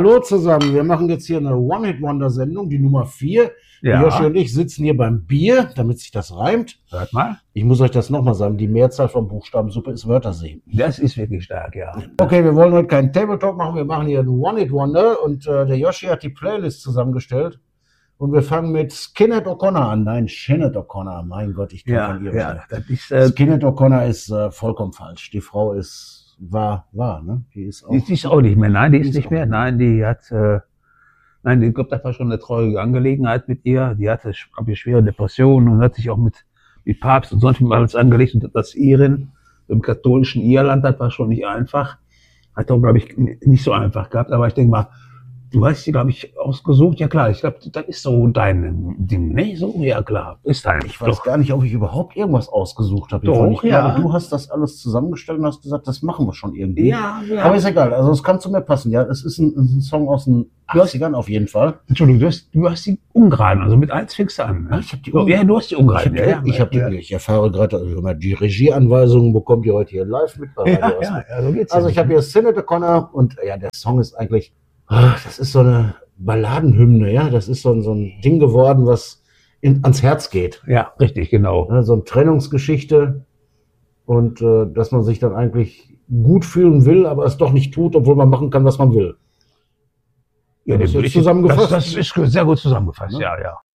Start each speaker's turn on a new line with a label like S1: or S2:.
S1: Hallo zusammen, wir machen jetzt hier eine One-Hit-Wonder-Sendung, die Nummer 4.
S2: Ja.
S1: Joshi und ich sitzen hier beim Bier, damit sich das reimt.
S2: Hört mal.
S1: Ich muss euch das nochmal sagen, die Mehrzahl von Buchstabensuppe ist Wörtersee.
S2: Das ist wirklich stark, ja.
S1: Okay, wir wollen heute keinen Tabletalk machen, wir machen hier einen One-Hit-Wonder und der Joshi hat die Playlist zusammengestellt. Und wir fangen mit Sinéad O'Connor an. Nein, Sinéad O'Connor, mein Gott, ich kann von ihr
S2: ja, das ist,
S1: Sinéad O'Connor ist vollkommen falsch. Die Frau war, ne?
S2: die ist auch nicht mehr, nein, die ist nicht mehr, nein, die hat, ich glaube, das war schon eine traurige Angelegenheit mit ihr. Die hatte, glaube ich, schwere Depressionen und hat sich auch mit Papst und sonst wie alles angelegt. Und das Iren im katholischen Irland, das war schon nicht einfach. Hat auch, glaube ich, nicht so einfach gehabt. Aber ich denke mal, du hast sie, glaube ich, ausgesucht. Ja klar, ich glaube, das ist so dein Ding, ne? So, ja klar, ist dein.
S1: Ich weiß gar nicht, ob ich überhaupt irgendwas ausgesucht habe.
S2: Doch,
S1: ich glaube, du hast das alles zusammengestellt und hast gesagt, das machen wir schon irgendwie.
S2: Ja.
S1: Aber ist egal, also es kann zu mir passen. Ja, es ist ein Song aus den 80ern auf jeden Fall.
S2: Entschuldigung, du hast die Ungraden, also mit 1 fängst du an. Ne?
S1: Ich habe die
S2: du hast die Ungraden.
S1: Ich erfahre gerade, also die Regieanweisungen bekommt ihr heute hier live mit bei Radio Osnabrück.
S2: So geht's.
S1: Also ich habe hier Sinéad O'Connor und ja, der Song ist eigentlich, das ist so eine Balladenhymne, ja, das ist so ein Ding geworden, was ans Herz geht.
S2: Ja, richtig, genau.
S1: Ja, so eine Trennungsgeschichte und dass man sich dann eigentlich gut fühlen will, aber es doch nicht tut, obwohl man machen kann, was man will.
S2: Ja,
S1: das ist zusammengefasst.
S2: Das ist sehr gut zusammengefasst, ja.